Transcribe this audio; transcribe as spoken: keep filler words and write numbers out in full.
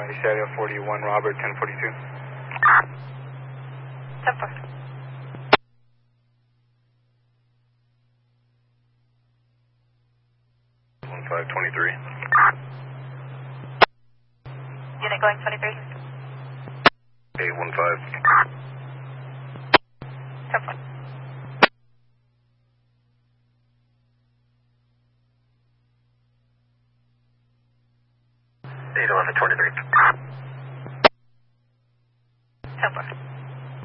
Shadow forty-one, Robert, ten forty-two. ten four. one five twenty-three. Unit going twenty-three. eight one five. ten four. eight eleven twenty-three. ten four.